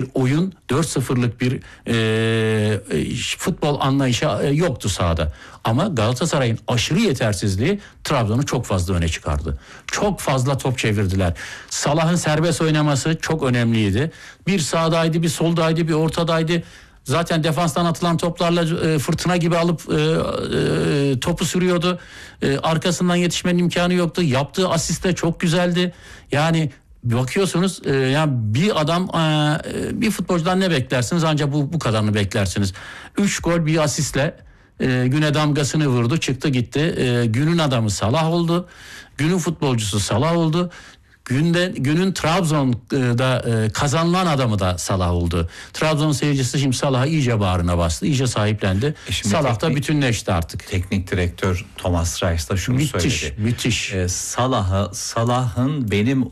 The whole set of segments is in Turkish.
oyun, 4-0'lık bir futbol anlayışı yoktu sahada. Ama Galatasaray'ın aşırı yetersizliği Trabzon'u çok fazla öne çıkardı. Çok fazla top çevirdiler. Salah'ın serbest oynaması çok önemliydi. Bir sağdaydı, bir soldaydı, bir ortadaydı. Zaten defanstan atılan toplarla fırtına gibi alıp topu sürüyordu. Arkasından yetişmenin imkanı yoktu. Yaptığı asist de çok güzeldi. Yani bakıyorsunuz yani bir adam, bir futbolcudan ne beklersiniz? Ancak bu kadarını beklersiniz. 3 gol bir asistle güne damgasını vurdu, çıktı gitti. Günün adamı Salah oldu. Günün futbolcusu Salah oldu. Günün Trabzon'da kazanılan adamı da Salah oldu. Trabzon seyircisi şimdi Salah'a iyice bağrına bastı, iyice sahiplendi. Salah da bütünleşti artık. Teknik direktör Thomas Reis da şunu söyledi. Müthiş. Salah'ın benim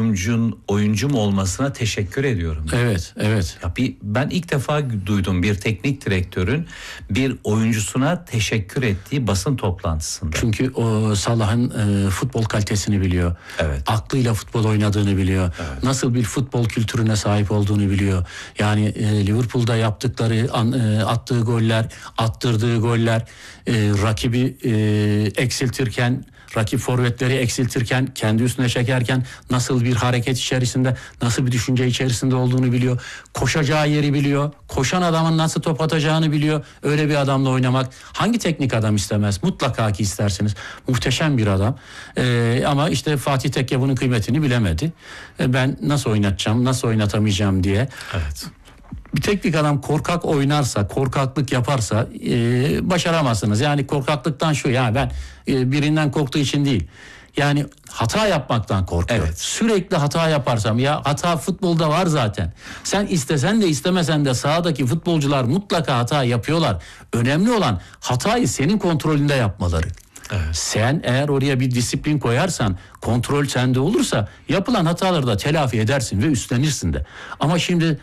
oyuncum olmasına teşekkür ediyorum. Evet. Ya ben ilk defa duydum bir teknik direktörün bir oyuncusuna teşekkür ettiği basın toplantısında. Çünkü o Salah'ın futbol kalitesini biliyor. Evet. Aklıyla futbol oynadığını biliyor. Evet. Nasıl bir futbol kültürüne sahip olduğunu biliyor. Yani Liverpool'da yaptıkları, attığı goller, attırdığı goller, rakibi eksiltirken, rakip forvetleri eksiltirken, kendi üstüne çekerken nasıl bir hareket içerisinde, nasıl bir düşünce içerisinde olduğunu biliyor. Koşacağı yeri biliyor. Koşan adamın nasıl top atacağını biliyor. Öyle bir adamla oynamak hangi teknik adam istemez? Mutlaka ki istersiniz. Muhteşem bir adam. Ama işte Fatih Tekke bunun kıymetini bilemedi. Ben nasıl oynatacağım, nasıl oynatamayacağım diye. Evet. Bir teknik adam korkak oynarsa, korkaklık yaparsa başaramazsınız. Yani korkaklıktan şu, ya ben birinden korktuğu için değil. Yani hata yapmaktan korkuyor. Evet. Sürekli hata yaparsam, ya hata futbolda var zaten. Sen istesen de istemesen de sahadaki futbolcular mutlaka hata yapıyorlar. Önemli olan hatayı senin kontrolünde yapmaları. Evet. Sen eğer oraya bir disiplin koyarsan, kontrol sende olursa yapılan hataları da telafi edersin ve üstlenirsin de. Ama şimdi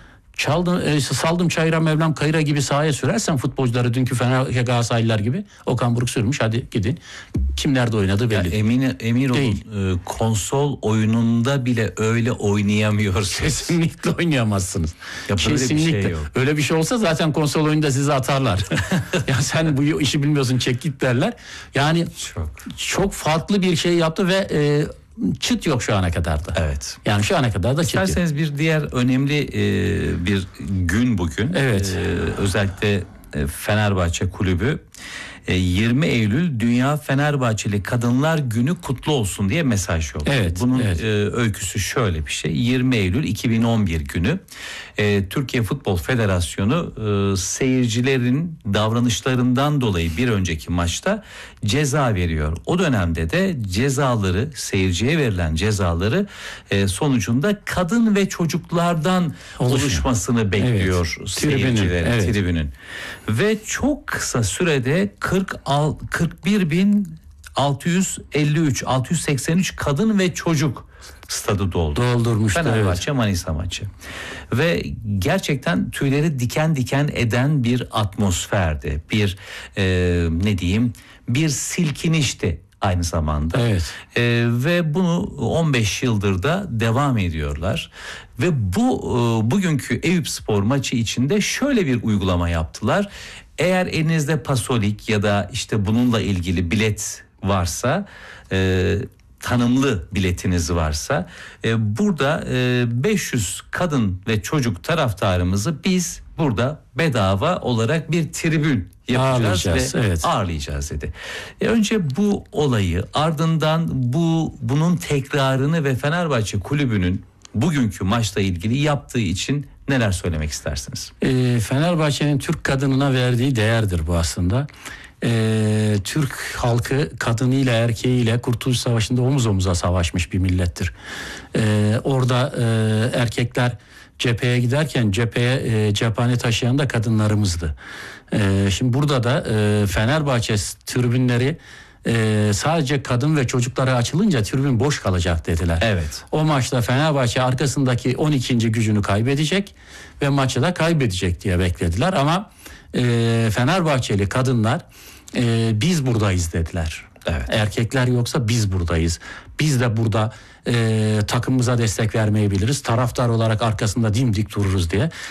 saldım çayıra Mevlam kayıra gibi sahaya sürersen futbolcuları, dünkü Galatasaraylılar gibi, Okan Buruk sürmüş, hadi gidin. Kim nerede oynadı belli. Emin olun, konsol oyununda bile öyle oynayamıyorsunuz. Kesinlikle oynayamazsınız. Ya kesinlikle. Bir şey yok. Öyle bir şey olsa zaten konsol oyunda sizi atarlar. Ya sen bu işi bilmiyorsun, çek git derler. Yani çok farklı bir şey yaptı ve çıt yok şu ana kadar da. Evet. Yani şu ana kadar da çıt yok. İsterseniz bir diğer önemli bir gün bugün. Evet. Özellikle Fenerbahçe Kulübü 20 Eylül Dünya Fenerbahçeli Kadınlar Günü kutlu olsun diye mesaj yolladı. Evet, bunun evet. Öyküsü şöyle bir şey. 20 Eylül 2011 günü Türkiye Futbol Federasyonu seyircilerin davranışlarından dolayı bir önceki maçta ceza veriyor. O dönemde de seyirciye verilen cezaları sonucunda kadın ve çocuklardan oluşmasını bekliyor, evet. Seyircilerin, tribünün. Ve çok kısa sürede 683 kadın ve çocuk stadı doldurmuştu. Fenerbahçe evet. Manisa maçı. Ve gerçekten tüyleri diken diken eden bir atmosferdi. Bir bir silkinişti aynı zamanda. Evet. Ve bunu 15 yıldır da devam ediyorlar. Ve bugünkü Eyüpspor maçı içinde şöyle bir uygulama yaptılar. Eğer elinizde pasolik ya da işte bununla ilgili bilet varsa, tanımlı biletiniz varsa, burada 500 kadın ve çocuk taraftarımızı biz burada bedava olarak bir tribün yapacağız ve ağırlayacağız dedi. Önce bu olayı, ardından bunun tekrarını ve Fenerbahçe Kulübü'nün bugünkü maçla ilgili yaptığı için neler söylemek istersiniz? Fenerbahçe'nin Türk kadınına verdiği değerdir bu aslında. Türk halkı kadınıyla erkeğiyle Kurtuluş Savaşı'nda omuz omuza savaşmış bir millettir. Orada erkekler cepheye giderken cephane taşıyan da kadınlarımızdı. Şimdi burada da Fenerbahçe tribünleri sadece kadın ve çocuklara açılınca tribün boş kalacak dediler. Evet. O maçta Fenerbahçe arkasındaki 12. gücünü kaybedecek ve maçı da kaybedecek diye beklediler ama Fenerbahçeli kadınlar biz buradayız dediler. Evet. Erkekler yoksa biz buradayız. Biz de burada takımımıza destek vermeyebiliriz. Taraftar olarak arkasında dimdik dururuz diye.